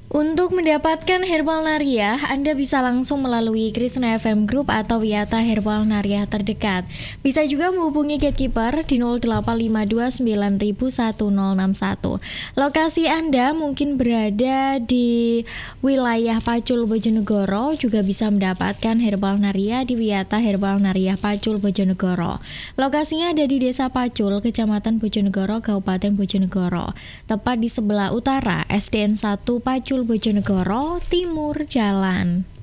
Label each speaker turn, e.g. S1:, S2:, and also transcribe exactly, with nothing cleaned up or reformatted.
S1: Untuk mendapatkan Herbal Nariah, Anda bisa langsung melalui Krishna F M Group atau Wiyata Herbal Nariah terdekat. Bisa juga menghubungi gatekeeper di nol delapan lima dua sembilan satu nol enam satu. Lokasi Anda mungkin berada di wilayah Pacul Bojonegoro, juga bisa mendapatkan Herbal Nariah di Wiyata Herbal Nariah Pacul Bojonegoro. Lokasinya ada di Desa Pacul, Kecamatan Bojonegoro, Kabupaten Bojonegoro, tepat di sebelah utara S D N satu Pacul Bojonegoro, timur jalan.